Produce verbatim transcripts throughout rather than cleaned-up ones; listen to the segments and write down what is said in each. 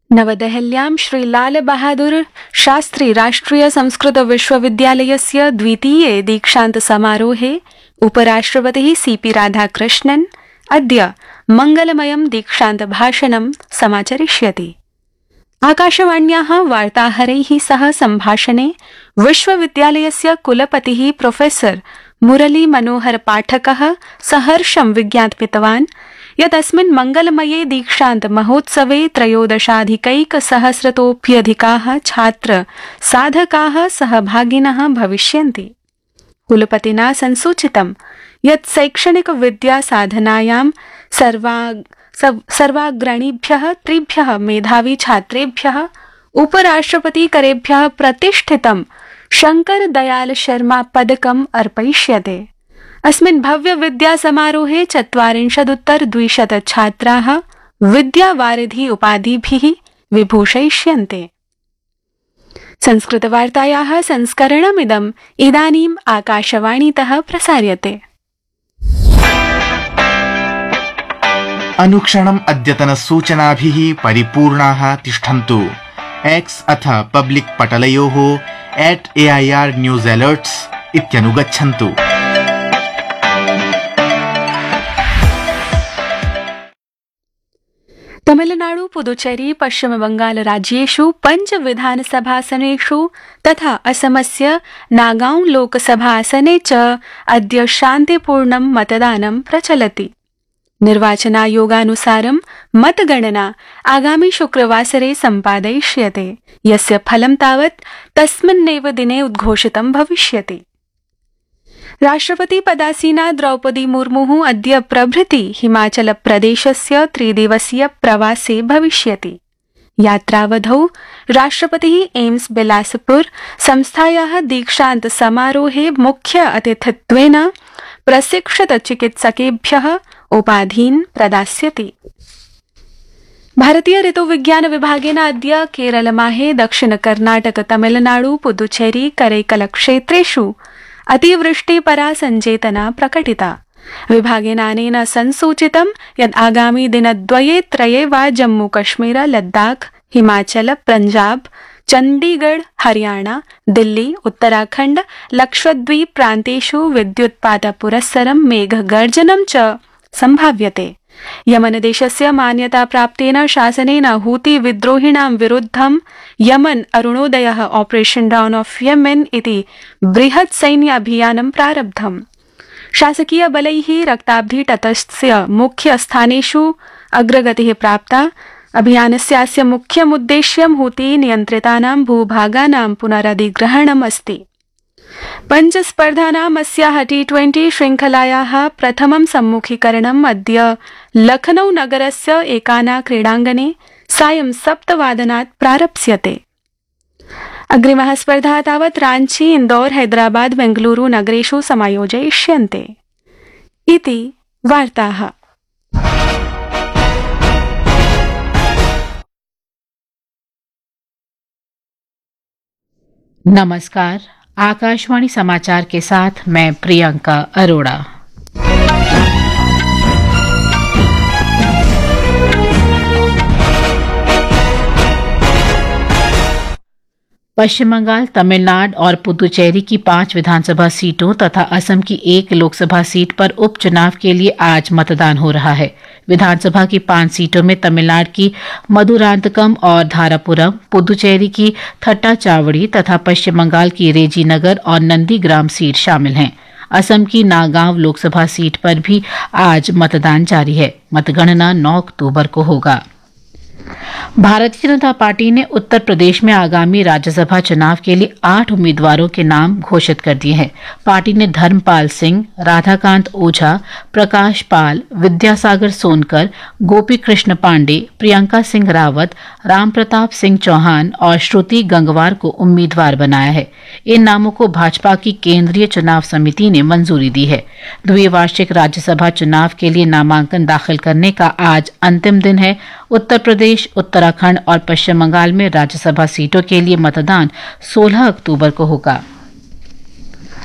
नवदेहल्यां श्री लाल बहादुर शास्त्री राष्ट्रिय संस्कृत विश्वविद्यालयस्य द्वितीये दीक्षान्त समारोहे उपराष्ट्रपतिः सीपी राधाकृष्णन् अद्य मंगलमयं दीक्षान्त भाषणं समाचरिष्यति। आकाशवाण्याः वार्ताहरैः सह सम्भाषणे विश्वविद्यालयस्य कुलपतिः प्रोफेसर मुरली मनोहर पाठकः सहर्षं विज्ञापितवान् यत् अस्मिन् मंगलमये दीक्षान्त महोत्सवे त्रयोदशाधिकैकसहस्रतोऽप्यधिकाः छात्र साधकाः सहभागिनः भविष्यन्ति। कुलपतिना संसूचितं यत् शैक्षणिक विद्या साधनायां सर्वा सर्वाग्रणीभ्यः त्रिभ्यः मेधावी छात्रेभ्यः उपराष्ट्रपतिकरेभ्यः प्रतिष्ठितं शंकर दयाल शर्मा पदकम् अर्पयिष्यते। अस्मिन् भव्य विद्या समारोहे चत्वारिंशदुत्तर द्विशत छात्राः विद्यावारिधि उपाधिभिः विभूषयिष्यन्ते। संस्कृतवार्तायाः संस्करणमिदम् इदानीम् आकाशवाणीतः प्रसार्यते। अनुक्षणम् अद्यतन सूचनाभिः परिपूर्णाः तिष्ठन्तु। एक्स अथ public पटलयोः eight AIR news alerts इत्यनुगच्छन्तु। Tamil Nadu Puducherry पश्चिम बंगाल राज्येषु पंच विधानसभासनेषु तथा असमस्य नागांव लोकसभासने च अद्य शान्तिपूर्णं मतदानं प्रचलति। निर्वाचनायोगानुसारं मतगणना आगामि शुक्रवासरे सम्पादयिष्यते, यस्य फलं तावत् तस्मिन्नेव दिने उद्घोषितं भविष्यति। राष्ट्रपति पदासीना द्रौपदी मुर्मुः अद्य प्रभृति हिमाचल प्रदेशस्य त्रिदिवसीय प्रवासे भविष्यति। यात्रावधौ राष्ट्रपतिः एम्स बिलासपुर संस्थायाः दीक्षान्त समारोहे मुख्य अतिथित्वेन प्रशिक्षित चिकित्सकेभ्यः उपाधीन् प्रदास्यति। भारतीय ऋतुविज्ञान विभागेन अद्य केरलमाहे दक्षिण कर्नाटक तमिलनाडु पुदुचेरी करैकल क्षेत्रेषु अतिवृष्टिपरा संजेतना प्रकटिता। विभागेनानेन संसूचितं यत् आगामि दिनद्वये त्रये वा जम्मू कश्मीर लद्दाख हिमाचल पंजाब चंडीगढ़ हरियाणा दिल्ली उत्तराखंड लक्षद्वीप प्रान्तेषु विद्युत्पातपुरस्सरं मेघगर्जनं च संभाव्यते। यमन देशस्य मान्यता प्राप्तेन शासनेन हूती विद्रोहिणां विरुद्धं Yemen अरुणोदयः operation down of Yemen इति बृहत् सैन्य अभियानं प्रारब्धम्। शासकीय बलैः रक्ताब्धि तटस्थस्य मुख्य स्थानेषु अग्रगतिः प्राप्ता। अभियानस्यास्य मुख्यमुद्देश्यं हूती नियन्त्रितानां भूभागानां पुनरधिग्रहणम् अस्ति। पञ्चस्पर्धानाम् अस्याः टी ट्वेंटी श्रृंखलायाः प्रथमं सम्मुखीकरणम् अद्य लखनऊ नगरस्य एकाना क्रीडाङ्गणे सायं सप्तवादनात् प्रारप्स्यते। अग्रिमः स्पर्धा तावत् रांची इंदौर हैदराबाद बेंगलुरु नगरेषु समायोजयिष्यन्ते। इति वार्ताः। नमस्कार, आकाशवाणी समाचार के साथ मैं प्रियंका अरोड़ा। पश्चिम बंगाल, तमिलनाडु और पुदुचेरी की पांच विधानसभा सीटों तथा असम की एक लोकसभा सीट पर उपचुनाव के लिए आज मतदान हो रहा है। विधानसभा की पांच सीटों में तमिलनाडु की मधुरांतकम और धारापुरम, पुदुचेरी की थट्टाचावड़ी तथा पश्चिम बंगाल की रेजीनगर और नंदीग्राम सीट शामिल हैं। असम की नागांव लोकसभा सीट पर भी आज मतदान जारी है। मतगणना नौ अक्टूबर को होगा। भारतीय जनता पार्टी ने उत्तर प्रदेश में आगामी राज्यसभा चुनाव के लिए आठ उम्मीदवारों के नाम घोषित कर दिए हैं। पार्टी ने धर्मपाल सिंह, राधाकांत ओझा, प्रकाश पाल, विद्यासागर सोनकर, गोपी कृष्ण पांडे, प्रियंका सिंह रावत, राम प्रताप सिंह चौहान और श्रुति गंगवार को उम्मीदवार बनाया है। इन नामों को भाजपा की केंद्रीय चुनाव समिति ने मंजूरी दी है। द्विवार्षिक राज्यसभा चुनाव के लिए नामांकन दाखिल करने का आज अंतिम दिन है। उत्तर प्रदेश, उत्तराखंड और पश्चिम बंगाल में राज्यसभा सीटों के लिए मतदान सोलह अक्टूबर को होगा।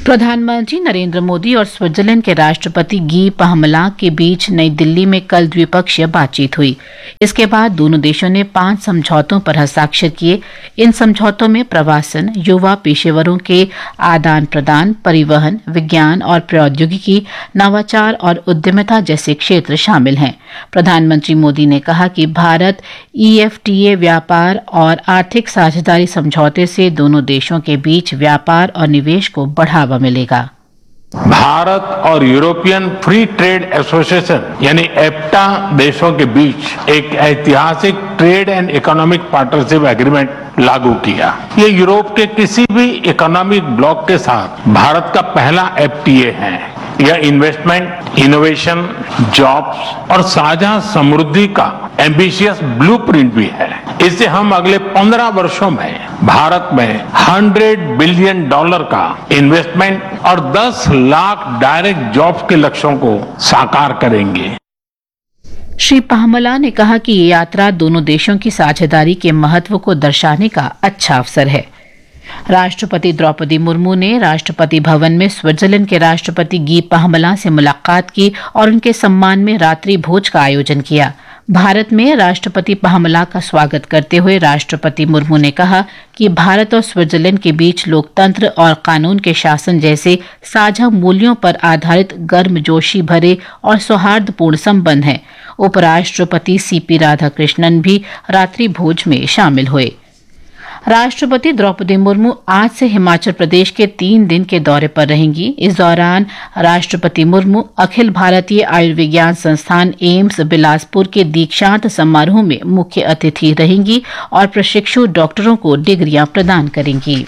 प्रधानमंत्री नरेंद्र मोदी और स्विट्जरलैंड के राष्ट्रपति गी पहमलाक के बीच नई दिल्ली में कल द्विपक्षीय बातचीत हुई। इसके बाद दोनों देशों ने पांच समझौतों पर हस्ताक्षर किए। इन समझौतों में प्रवासन, युवा पेशेवरों के आदान प्रदान, परिवहन, विज्ञान और प्रौद्योगिकी, नवाचार और उद्यमिता जैसे क्षेत्र शामिल हैं। प्रधानमंत्री मोदी ने कहा कि भारत ईएफटीए व्यापार और आर्थिक साझेदारी समझौते से दोनों देशों के बीच व्यापार और निवेश को बढ़ावा मिलेगा। भारत और यूरोपियन फ्री ट्रेड एसोसिएशन यानी एफ्टा देशों के बीच एक ऐतिहासिक trade and economic partnership agreement लागू किया। ये यूरोप के किसी भी इकोनॉमिक ब्लॉक के साथ भारत का पहला एफटीए है। यह इन्वेस्टमेंट, इनोवेशन, जॉब्स और साझा समृद्धि का एम्बिशियस ब्लूप्रिंट भी है। इससे हम अगले पंद्रह वर्षों में भारत में हंड्रेड बिलियन डॉलर का इन्वेस्टमेंट और दस लाख डायरेक्ट जॉब्स के लक्ष्यों को साकार करेंगे। श्री पाहमला ने कहा कि ये यात्रा दोनों देशों की साझेदारी के महत्व को दर्शाने का अच्छा अवसर है। राष्ट्रपति द्रौपदी मुर्मू ने राष्ट्रपति भवन में स्विट्जरलैंड के राष्ट्रपति गी पहमला से मुलाकात की और उनके सम्मान में रात्रि भोज का आयोजन किया। भारत में राष्ट्रपति पहमला का स्वागत करते हुए राष्ट्रपति मुर्मू ने कहा कि भारत और स्विट्जरलैंड के बीच लोकतंत्र और कानून के शासन जैसे साझा मूल्यों पर आधारित गर्मजोशी भरे और सौहार्दपूर्ण संबंध हैं। उपराष्ट्रपति सीपी राधाकृष्णन भी रात्रि भोज में शामिल हुए। राष्ट्रपति द्रौपदी मुर्मू आज से हिमाचल प्रदेश के तीन दिन के दौरे पर रहेंगी। इस दौरान राष्ट्रपति मुर्मू अखिल भारतीय आयुर्विज्ञान संस्थान एम्स बिलासपुर के दीक्षांत समारोह में मुख्य अतिथि रहेंगी और प्रशिक्षु डॉक्टरों को डिग्रियां प्रदान करेंगी।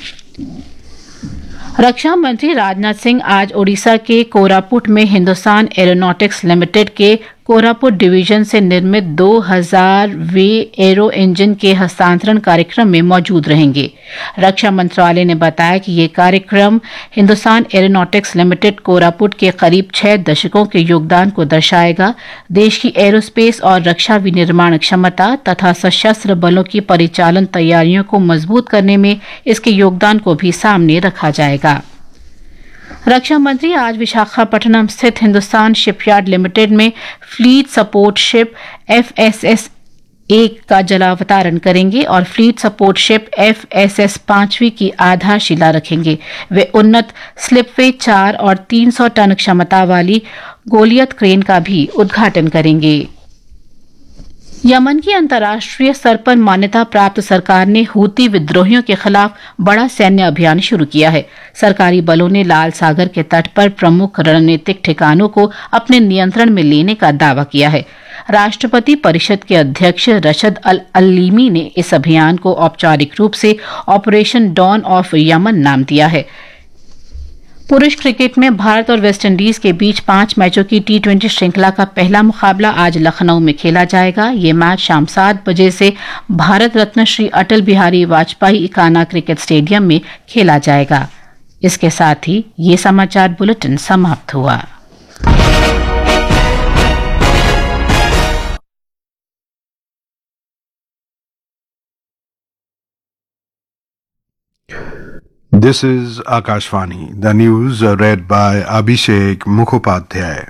रक्षा मंत्री राजनाथ सिंह आज ओडिशा के कोरापुट में हिंदुस्तान एरोनॉटिक्स लिमिटेड के कोरापुट डिवीजन से निर्मित दो हज़ार वे एरो इंजन के हस्तांतरण कार्यक्रम में मौजूद रहेंगे। रक्षा मंत्रालय ने बताया कि ये कार्यक्रम हिंदुस्तान एरोनॉटिक्स लिमिटेड कोरापुट के करीब छह दशकों के योगदान को दर्शाएगा। देश की एरोस्पेस और रक्षा विनिर्माण क्षमता तथा सशस्त्र बलों की परिचालन तैयारियों को मजबूत करने में इसके योगदान को भी सामने रखा जाएगा। रक्षा मंत्री आज विशाखापट्टनम स्थित हिंदुस्तान शिपयार्ड लिमिटेड में fleet support ship F S S एक का जलावतरण करेंगे और fleet support ship F S S पांचवी की आधारशिला रखेंगे। वे उन्नत स्लिपवे चार और तीन सौ टन क्षमता वाली गोलियत क्रेन का भी उद्घाटन करेंगे। यमन की अंतर्राष्ट्रीय स्तर पर मान्यता प्राप्त सरकार ने हूती विद्रोहियों के खिलाफ बड़ा सैन्य अभियान शुरू किया है। सरकारी बलों ने लाल सागर के तट पर प्रमुख रणनीतिक ठिकानों को अपने नियंत्रण में लेने का दावा किया है। राष्ट्रपति परिषद के अध्यक्ष रशद अल अलीमी ने इस अभियान को औपचारिक रूप से ऑपरेशन डॉन ऑफ यमन नाम दिया है। पुरुष क्रिकेट में भारत और वेस्टइंडीज के बीच पांच मैचों की टी ट्वेंटी श्रृंखला का पहला मुकाबला आज लखनऊ में खेला जाएगा। ये मैच शाम सात बजे से भारत रत्न श्री अटल बिहारी वाजपेयी इकाना क्रिकेट स्टेडियम में खेला जाएगा। इसके साथ ही ये समाचार बुलेटिन समाप्त हुआ। This is Akashvani. The news are read by Abhishek Mukhopadhyay.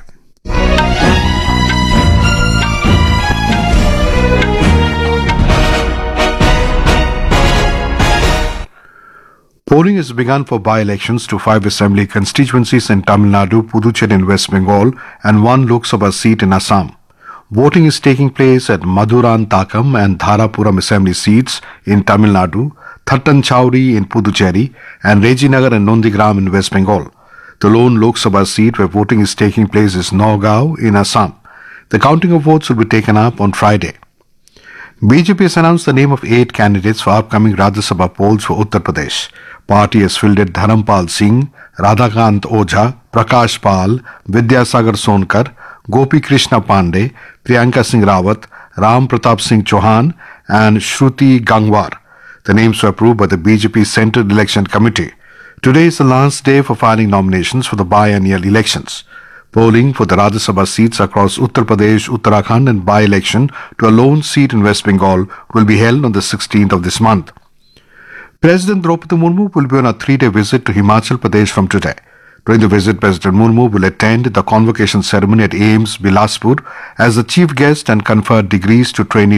Polling has begun for by-elections to five assembly constituencies in Tamil Nadu, Puducherry and West Bengal and one Lok Sabha seat in Assam. Voting is taking place at Maduran Takam and Dharapuram assembly seats in Tamil Nadu, Thattan Chowri in Puducherry and Rejinagar and Nondigram in West Bengal. The lone Lok Sabha seat where voting is taking place is Nagaon in Assam. The counting of votes will be taken up on Friday. B J P has announced the name of eight candidates for upcoming Rajya Sabha polls for Uttar Pradesh. Party has fielded Dharampal Singh, Radhakant Ojha, Prakash Pal, Vidyasagar Sonkar, Gopi Krishna Pandey, Priyanka Singh Rawat, Ram Pratap Singh Chauhan and Shruti Gangwar. The names were approved by the B J P Central Election Committee. Today is the last day for filing nominations for the biennial elections. Polling for the Rajya Sabha seats across Uttar Pradesh, Uttarakhand and by-election to a lone seat in West Bengal will be held on the sixteenth of this month. President Draupadi Murmu will be on a three-day visit to Himachal Pradesh from today. During the visit, President Murmu will attend the convocation ceremony at A I I M S Bilaspur as the chief guest and confer degrees to trainee